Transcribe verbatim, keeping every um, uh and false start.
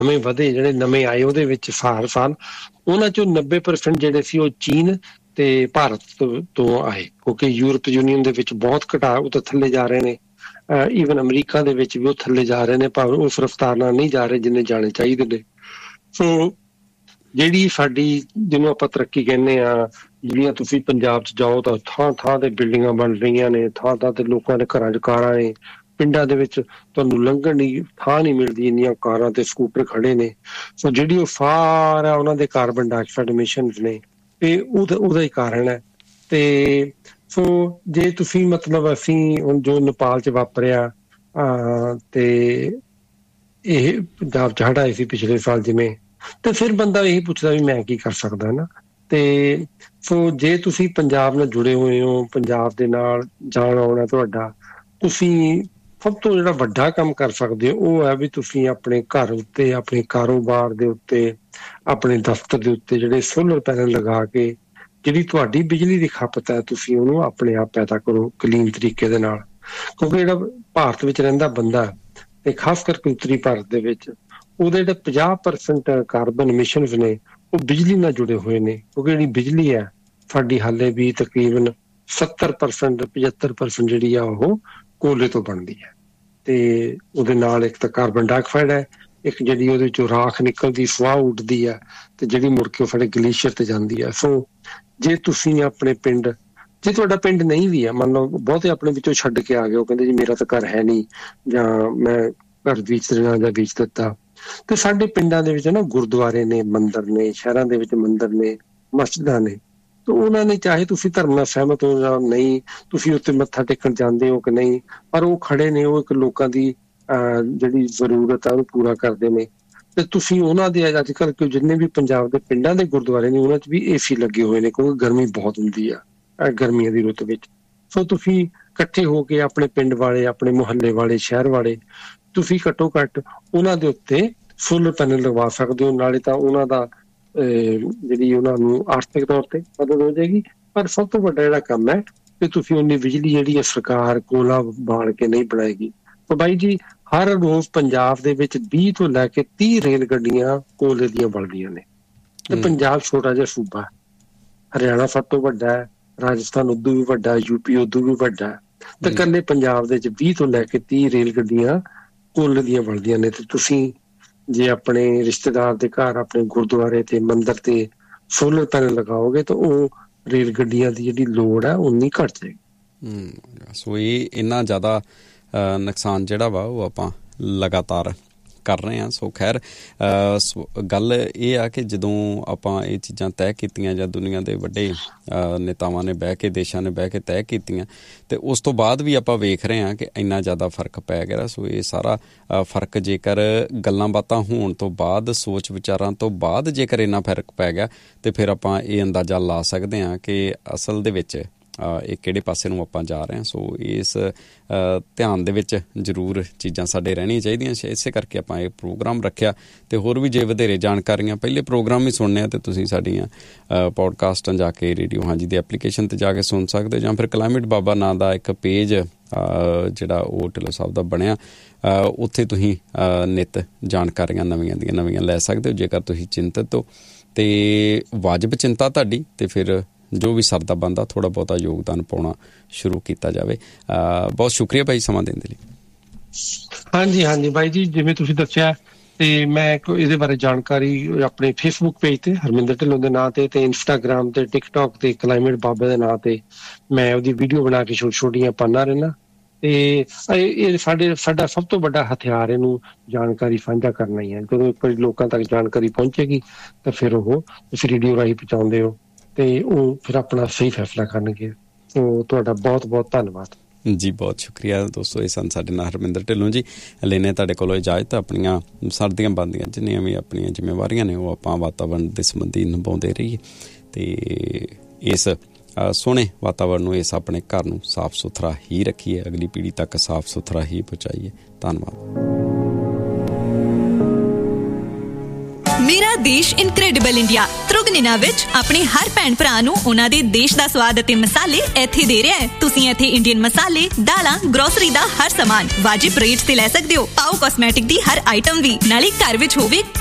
ਨਵੇਂ ਵਧੇ ਜਿਹੜੇ ਨਵੇਂ ਆਏ ਉਹਦੇ ਵਿੱਚ ਸਾਲ ਸਾਲ ਉਹਨਾਂ ਚੋਂ ਨੱਬੇ ਪਰਸੈਂਟ ਜਿਹੜੇ ਸੀ ਉਹ ਚੀਨ ਤੇ ਭਾਰਤ ਤੋਂ ਆਏ, ਕਿਉਂਕਿ ਯੂਰਪ ਯੂਨੀਅਨ ਦੇ ਵਿੱਚ ਬਹੁਤ ਘਟਾ ਉਹ ਤਾਂ ਥੱਲੇ ਜਾ ਰਹੇ ਨੇ। ਈਵਨ ਅਮਰੀਕਾ ਦੇ ਵਿੱਚ ਵੀ ਉਹ ਥੱਲੇ ਜਾ ਰਹੇ ਨੇ, ਭਾਵੇਂ ਉਸ ਰਫਤਾਰ ਨਾਲ ਨਹੀਂ ਜਾ ਰਹੇ ਜਿੰਨੇ ਜਾਣੇ ਚਾਹੀਦੇ ਨੇ। ਸੋ ਜਿਹੜੀ ਸਾਡੀ ਜਿਹਨੂੰ ਆਪਾਂ ਤਰੱਕੀ ਕਹਿੰਦੇ ਹਾਂ, ਜਿਹੜੀਆਂ ਤੁਸੀਂ ਪੰਜਾਬ 'ਚ ਜਾਓ ਤਾਂ ਥਾਂ ਥਾਂ ਤੇ ਬਿਲਡਿੰਗਾਂ ਬਣ ਰਹੀਆਂ ਨੇ, ਥਾਂ ਥਾਂ ਤੇ ਲੋਕਾਂ ਦੇ ਘਰਾਂ 'ਚ ਕਾਰਾਂ ਨੇ, ਪਿੰਡਾਂ ਦੇ ਵਿੱਚ ਤੁਹਾਨੂੰ ਲੰਘਣ ਦੀ ਥਾਂ ਨਹੀਂ ਮਿਲਦੀ, ਇੰਨੀਆਂ ਕਾਰਾਂ ਤੇ ਸਕੂਟਰ ਖੜੇ ਨੇ। ਸੋ ਜਿਹੜੀ ਉਹ ਸਾਰਾ ਉਹਨਾਂ ਦੇ ਕਾਰਬਨ ਡਾਈਆਕਸਾਈਡ ਐਮਿਸ਼ਨਸ ਨੇ, ਇਹ ਉਹਦਾ ਉਹਦਾ ਹੀ ਕਾਰਨ ਹੈ। ਤੇ ਸੋ ਜੇ ਤੁਸੀਂ ਮਤਲਬ ਅਸੀਂ ਹੁਣ ਜੋ ਨੇਪਾਲ 'ਚ ਵਾਪਰਿਆ ਤੇ ਇਹ ਪੰਜਾਬ 'ਚ ਹੜ੍ਹ ਆਏ ਸੀ ਪਿਛਲੇ ਸਾਲ ਜਿਵੇਂ, ਤੇ ਫਿਰ ਬੰਦਾ ਇਹੀ ਪੁੱਛਦਾ ਵੀ ਮੈਂ ਕੀ ਕਰ ਸਕਦਾ ਨਾ। ਤੇ ਸੋ ਜੇ ਤੁਸੀਂ ਪੰਜਾਬ ਨਾਲ ਜੁੜੇ ਹੋਏ ਹੋ, ਪੰਜਾਬ ਦੇ ਨਾਲ ਜਾਣ ਆਉਣਾ ਤੁਹਾਡਾ, ਤੁਸੀਂ ਸਭ ਤੋਂ ਜਿਹੜਾ ਵੱਡਾ ਕੰਮ ਕਰ ਸਕਦੇ ਹੋ ਉਹ ਹੈ ਵੀ ਤੁਸੀਂ ਆਪਣੇ ਘਰ ਉੱਤੇ, ਆਪਣੇ ਕਾਰੋਬਾਰ ਦੇ ਉੱਤੇ, ਆਪਣੇ ਦਫ਼ਤਰ ਦੇ ਉੱਤੇ ਜਿਹੜੇ ਸੋਲਰ ਪੈਨਲ ਲਗਾ ਕੇ ਜਿਹੜੀ ਤੁਹਾਡੀ ਬਿਜਲੀ ਦੀ ਖਪਤ ਹੈ ਤੁਸੀਂ ਉਹਨੂੰ ਆਪਣੇ ਆਪ ਪੈਦਾ ਕਰੋ ਕਲੀਨ ਤਰੀਕੇ ਦੇ ਨਾਲ। ਕਿਉਂਕਿ ਜਿਹੜਾ ਭਾਰਤ ਵਿੱਚ ਰਹਿੰਦਾ ਬੰਦਾ ਤੇ ਖਾਸ ਕਰਕੇ ਉੱਤਰੀ ਭਾਰਤ ਦੇ ਵਿੱਚ, ਉਹਦੇ ਜਿਹੜੇ ਪੰਜਾਹ ਪਰਸੈਂਟ ਕਾਰਬਨ ਐਮਿਸ਼ਨਸ ਨੇ ਉਹ ਬਿਜਲੀ ਨਾਲ ਜੁੜੇ ਹੋਏ ਨੇ। ਕਿਉਂਕਿ ਜਿਹੜੀ ਬਿਜਲੀ ਹੈ ਸਾਡੀ ਹਾਲੇ ਵੀ ਤਕਰੀਬਨ ਸੱਤਰ ਪਰਸੈਂਟ ਪਝੱਤਰ ਪਰਸੈਂਟ ਜਿਹੜੀ ਆ ਉਹ ਕੋਲੇ ਤੋਂ ਬਣਦੀ ਹੈ। ਤੇ ਉਹਦੇ ਨਾਲ ਇੱਕ ਤਾਂ ਕਾਰਬਨ ਡਾਈਆਕਸਾਈਡ ਹੈ, ਇੱਕ ਜਿਹੜੀ ਉਹਦੇ ਚੋਂ ਰਾਖ ਨਿਕਲਦੀ ਸਵਾਹ ਉੱਡਦੀ ਹੈ ਤੇ ਜਿਹੜੀ ਮੁੜ ਕੇ ਉਹ ਸਾਡੇ ਗਲੇਸ਼ੀਅਰ ਤੇ ਜਾਂਦੀ ਹੈ। ਸੋ ਜੇ ਤੁਸੀਂ ਆਪਣੇ ਪਿੰਡ, ਜੇ ਤੁਹਾਡਾ ਪਿੰਡ ਨਹੀਂ ਵੀ ਹੈ, ਮੰਨ ਲਓ ਬਹੁਤੇ ਆਪਣੇ ਵਿੱਚੋਂ ਛੱਡ ਕੇ ਆ ਗਏ, ਉਹ ਕਹਿੰਦੇ ਜੀ ਮੇਰਾ ਤਾਂ ਘਰ ਹੈ ਨਹੀਂ ਜਾਂ ਮੈਂ ਘਰ ਵੇਚ ਦੇਣਾ ਜਾਂ ਵੇਚ ਦਿੱਤਾ, ਤੇ ਸਾਡੇ ਪਿੰਡਾਂ ਦੇ ਵਿੱਚ ਨਾ ਗੁਰਦੁਆਰੇ ਨੇ, ਮੰਦਿਰ ਨੇ, ਸ਼ਹਿਰਾਂ ਦੇ ਵਿੱਚ ਮੰਦਿਰ ਨੇ, ਮਸਜਿਦਾਂ ਨੇ। ਤੇ ਉਹਨਾਂ ਨੇ ਚਾਹੇ ਤੁਸੀਂ ਧਰਮ ਨਾਲ ਸਹਿਮਤ ਹੋ ਜਾਂ ਨਹੀਂ, ਤੁਸੀਂ ਉੱਥੇ ਮੱਥਾ ਟੇਕਣ ਜਾਂਦੇ ਹੋ ਕਿ ਨਹੀਂ, ਪਰ ਉਹ ਖੜੇ ਨੇ, ਉਹ ਇੱਕ ਲੋਕਾਂ ਦੀ ਅਹ ਜਿਹੜੀ ਜ਼ਰੂਰਤ ਹੈ ਉਹਨੂੰ ਪੂਰਾ ਕਰਦੇ ਨੇ। ਤੇ ਤੁਸੀਂ ਉਹਨਾਂ ਦੇ ਅੱਜ ਕੱਲ੍ਹ ਜਿੰਨੇ ਵੀ ਪੰਜਾਬ ਦੇ ਪਿੰਡਾਂ ਦੇ ਗੁਰਦੁਆਰੇ ਨੇ ਉਹਨਾਂ 'ਚ ਵੀ ਏ ਸੀ ਲੱਗੇ ਹੋਏ ਨੇ, ਕਿਉਂਕਿ ਗਰਮੀ ਬਹੁਤ ਹੁੰਦੀ ਆ ਗਰਮੀਆਂ ਦੀ ਰੁੱਤ ਵਿੱਚ। ਸੋ ਤੁਸੀਂ ਇਕੱਠੇ ਹੋ ਕੇ ਆਪਣੇ ਪਿੰਡ ਵਾਲੇ, ਆਪਣੇ ਮੁਹੱਲੇ ਵਾਲੇ, ਸ਼ਹਿਰ ਵਾਲੇ, ਤੁਸੀਂ ਘੱਟੋ ਘੱਟ ਉਹਨਾਂ ਦੇ ਉੱਤੇ ਸੋਲਰ ਪੈਨਲ ਲਗਵਾ ਸਕਦੇ ਹੋ। ਨਾਲੇ ਤਾਂ ਉਹਨਾਂ ਦਾ ਜਿਹੜੀ ਉਹਨਾਂ ਨੂੰ ਆਰਥਿਕ ਤੌਰ ਤੇ ਮਦਦ ਹੋ ਜਾਏਗੀ, ਪਰ ਸਭ ਤੋਂ ਵੱਡਾ ਜਿਹੜਾ ਕੰਮ ਹੈ ਕਿ ਤੁਸੀਂ ਉਨੀ ਬਿਜਲੀ ਜਿਹੜੀ ਹੈ ਸਰਕਾਰ ਕੋਲਾ ਬਾਲ ਕੇ ਨਹੀਂ ਬਣਾਏਗੀ। ਤਾਂ ਬਾਈ ਜੀ ਹਰ ਰੋਜ਼ ਪੰਜਾਬ ਦੇ ਵਿੱਚ ਵੀਹ ਤੋਂ ਲੈ ਕੇ ਤੀਹ ਰੇਲ ਗੱਡੀਆਂ ਕੋਲੇ ਦੀਆਂ ਬਣਦੀਆਂ ਨੇ। ਤੇ ਪੰਜਾਬ ਛੋਟਾ ਜਿਹਾ ਸੂਬਾ, ਹਰਿਆਣਾ ਸਭ ਤੋਂ ਵੱਡਾ ਹੈ, ਰਾਜਸਥਾਨ ਉਦੋਂ ਵੀ ਵੱਡਾ, ਯੂਪੀ ਉਦੋਂ ਵੀ ਵੱਡਾ, ਤੇ ਇਕੱਲੇ ਪੰਜਾਬ ਦੇ ਵਿੱਚ ਵੀਹ ਤੋਂ ਲੈ ਕੇ ਤੀਹ ਰੇਲ ਗੱਡੀਆਂ ਕੋਲੇ ਦੀਆਂ ਬਣਦੀਆਂ ਨੇ। ਤੇ ਤੁਸੀਂ ਜੇ ਆਪਣੇ ਰਿਸ਼ਤੇਦਾਰ ਦੇ ਘਰ, ਆਪਣੇ ਗੁਰਦੁਆਰੇ ਤੇ ਮੰਦਿਰ ਤੇ ਸੋਲਰ ਪੈਨਲ ਲਗਾਓਗੇ ਤਾਂ ਉਹ ਰੇਲ ਗੱਡੀਆਂ ਦੀ ਜਿਹੜੀ ਲੋੜ ਹੈ ਉਨੀ ਘੱਟ ਜਾਏਗੀ। ਹਮ ਸੋ ਇਹ ਇੰਨਾ ਜ਼ਿਆਦਾ ਨੁਕਸਾਨ ਜਿਹੜਾ ਵਾ ਉਹ ਆਪਾਂ ਲਗਾਤਾਰ ਕਰ ਰਹੇ ਹਾਂ। ਸੋ ਖੈਰ ਗੱਲ ਇਹ ਆ ਕਿ ਜਦੋਂ ਆਪਾਂ ਇਹ ਚੀਜ਼ਾਂ ਤੈਅ ਕੀਤੀਆਂ ਜਾਂ ਦੁਨੀਆ ਦੇ ਵੱਡੇ ਨੇਤਾਵਾਂ ਨੇ ਬਹਿ ਕੇ, ਦੇਸ਼ਾਂ ਨੇ ਬਹਿ ਕੇ ਤੈਅ ਕੀਤੀਆਂ, ਅਤੇ ਉਸ ਤੋਂ ਬਾਅਦ ਵੀ ਆਪਾਂ ਵੇਖ ਰਹੇ ਹਾਂ ਕਿ ਇੰਨਾ ਜ਼ਿਆਦਾ ਫਰਕ ਪੈ ਗਿਆ। ਸੋ ਇਹ ਸਾਰਾ ਫਰਕ ਜੇਕਰ ਗੱਲਾਂ ਬਾਤਾਂ ਹੋਣ ਤੋਂ ਬਾਅਦ, ਸੋਚ ਵਿਚਾਰਾਂ ਤੋਂ ਬਾਅਦ ਜੇਕਰ ਇੰਨਾ ਫਰਕ ਪੈ ਗਿਆ ਤਾਂ ਫਿਰ ਆਪਾਂ ਇਹ ਅੰਦਾਜ਼ਾ ਲਾ ਸਕਦੇ ਹਾਂ ਕਿ ਅਸਲ ਦੇ ਵਿੱਚ ਇਹ ਕਿਹੜੇ ਪਾਸੇ ਨੂੰ ਆਪਾਂ ਜਾ ਰਹੇ ਹਾਂ। ਸੋ ਇਸ ਧਿਆਨ ਦੇ ਵਿੱਚ ਜ਼ਰੂਰ ਚੀਜ਼ਾਂ ਸਾਡੇ ਰਹਿਣੀਆਂ ਚਾਹੀਦੀਆਂ। ਇਸੇ ਕਰਕੇ ਆਪਾਂ ਇਹ ਪ੍ਰੋਗਰਾਮ ਰੱਖਿਆ। ਅਤੇ ਹੋਰ ਵੀ ਜੇ ਵਧੇਰੇ ਜਾਣਕਾਰੀਆਂ, ਪਹਿਲੇ ਪ੍ਰੋਗਰਾਮ ਵੀ ਸੁਣਨੇ ਆ ਤਾਂ ਤੁਸੀਂ ਸਾਡੀਆਂ ਪੋਡਕਾਸਟਾਂ ਜਾ ਕੇ ਰੇਡੀਓ ਹਾਂਜੀ ਦੀ ਐਪਲੀਕੇਸ਼ਨ 'ਤੇ ਜਾ ਕੇ ਸੁਣ ਸਕਦੇ ਹੋ, ਜਾਂ ਫਿਰ ਕਲਾਈਮੇਟ ਬਾਬਾ ਨਾਂ ਦਾ ਇੱਕ ਪੇਜ ਜਿਹੜਾ ਉਹ ਢਿੱਲੋਂ ਸਾਹਿਬ ਦਾ ਬਣਿਆ, ਉੱਥੇ ਤੁਸੀਂ ਨਿੱਤ ਜਾਣਕਾਰੀਆਂ ਨਵੀਆਂ ਦੀਆਂ ਨਵੀਆਂ ਲੈ ਸਕਦੇ ਹੋ। ਜੇਕਰ ਤੁਸੀਂ ਚਿੰਤਤ ਹੋ ਅਤੇ ਵਾਜਬ ਚਿੰਤਾ ਤੁਹਾਡੀ, ਅਤੇ ਫਿਰ ਜੋ ਵੀ ਸਰਦਾ ਬਣਦਾ ਥੋੜ੍ਹਾ ਬਹੁਤਾ ਯੋਗਦਾਨ ਪਾਉਣਾ ਸ਼ੁਰੂ ਕੀਤਾ ਜਾਵੇ। ਬਹੁਤ ਸ਼ੁਕਰੀਆ ਭਾਈ ਸਮਾਂ ਦੇਣ ਦੇ ਲਈ। ਹਾਂਜੀ ਹਾਂਜੀ ਬਾਈ ਜੀ, ਜਿਵੇਂ ਤੁਸੀਂ ਦੱਸਿਆ, ਤੇ ਮੈਂ ਇਹਦੇ ਬਾਰੇ ਜਾਣਕਾਰੀ ਆਪਣੇ ਫੇਸਬੁੱਕ ਪੇਜ ਤੇ ਹਰਮਿੰਦਰ ਢਿੱਲੋਂ ਦੇ ਨਾਂ ਤੇ, ਤੇ ਇੰਸਟਾਗ੍ਰਾਮ ਤੇ, ਟਿਕਟੋਕ ਤੇ ਕਲਾਈਮੇਟ ਬਾਬੇ ਦੇ ਨਾਂ ਤੇ ਮੈਂ ਉਹਦੀ ਵੀਡੀਓ ਬਣਾ ਕੇ ਛੋਟੀ ਛੋਟੀਆਂ ਪਾਉਂਦਾ ਰਹਿੰਦਾ। ਤੇ ਇਹ ਸਾਡੇ ਸਾਡਾ ਸਭ ਤੋਂ ਵੱਡਾ ਹਥਿਆਰ ਇਹਨੂੰ ਜਾਣਕਾਰੀ ਸਾਂਝਾ ਕਰਨਾ ਹੀ ਹੈ। ਜਦੋਂ ਇੱਕ ਵਾਰੀ ਲੋਕਾਂ ਤੱਕ ਜਾਣਕਾਰੀ ਪਹੁੰਚੇਗੀ ਤਾਂ ਫਿਰ ਉਹ ਤੁਸੀਂ ਰੇਡੀਓ ਰਾਹੀਂ ਪਹੁੰਚਾਉਂਦੇ ਹੋ ਤੇ ਉਹ ਫਿਰ ਆਪਣਾ ਸਹੀ ਫੈਸਲਾ ਕਰਨਗੇ। ਸੋ ਤੁਹਾਡਾ ਬਹੁਤ ਬਹੁਤ ਧੰਨਵਾਦ ਜੀ। ਬਹੁਤ ਸ਼ੁਕਰੀਆ ਦੋਸਤੋ। ਇਹ ਸਨ ਸਾਡੇ ਨਾਲ ਹਰਮਿੰਦਰ ਢਿੱਲੋਂ ਜੀ। ਲੈਨੇ ਤੁਹਾਡੇ ਕੋਲੋਂ ਇਜਾਜ਼ਤ। ਆਪਣੀਆਂ ਸਰਦੀਆਂ ਬਣਦੀਆਂ ਜਿੰਨੀਆਂ ਵੀ ਆਪਣੀਆਂ ਜ਼ਿੰਮੇਵਾਰੀਆਂ ਨੇ ਉਹ ਆਪਾਂ ਵਾਤਾਵਰਨ ਦੇ ਸੰਬੰਧੀ ਨਿਭਾਉਂਦੇ ਰਹੀਏ, ਅਤੇ ਇਸ ਸੋਹਣੇ ਵਾਤਾਵਰਨ ਨੂੰ, ਇਸ ਆਪਣੇ ਘਰ ਨੂੰ ਸਾਫ਼ ਸੁਥਰਾ ਹੀ ਰੱਖੀਏ, ਅਗਲੀ ਪੀੜ੍ਹੀ ਤੱਕ ਸਾਫ਼ ਸੁਥਰਾ ਹੀ ਪਹੁੰਚਾਈਏ। ਧੰਨਵਾਦ। ਮੇਰਾ ਦੇਸ਼ ਇਨਕ੍ਰੈਡੀਬਲ ਇੰਡੀਆ ਤ੍ਰਿਗੁਣਿਨਾ ਵਿੱਚ ਆਪਣੇ ਹਰ ਭੈਣ ਭਰਾ ਨੂੰ ਉਹਨਾਂ ਦੇ ਦੇਸ਼ ਦਾ ਸਵਾਦ ਅਤੇ ਮਸਾਲੇ ਇੱਥੇ ਦੇ ਰਿਹਾ ਹੈ। ਤੁਸੀਂ ਇੱਥੇ ਇੰਡੀਅਨ ਮਸਾਲੇ, ਦਾਲਾਂ, ਗਰੋਸਰੀ ਦਾ ਹਰ ਸਮਾਨ ਵਾਜਿਬ ਰੇਟ ਤੇ ਲੈ ਸਕਦੇ ਹੋ। ਪਾਓ ਕਾਸਮੈਟਿਕ ਦੀ ਹਰ ਆਈਟਮ ਵੀ, ਨਾਲੇ ਘਰ ਵਿੱਚ ਹੋਵੇ